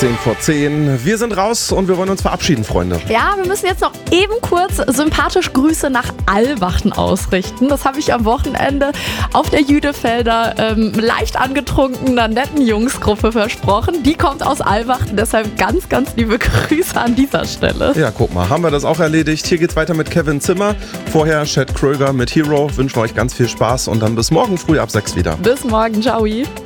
10:10. Wir sind raus und wir wollen uns verabschieden, Freunde. Ja, wir müssen jetzt noch eben kurz sympathisch Grüße nach Alvachten ausrichten. Das habe ich am Wochenende auf der Jüdefelder leicht angetrunkenen, netten Jungsgruppe versprochen. Die kommt aus Alvachten, deshalb ganz, ganz liebe Grüße an dieser Stelle. Ja, guck mal, haben wir das auch erledigt. Hier geht's weiter mit Kevin Zimmer. Vorher Chad Kröger mit Hero. Wünschen euch ganz viel Spaß und dann bis morgen früh ab 6 wieder. Bis morgen, ciao.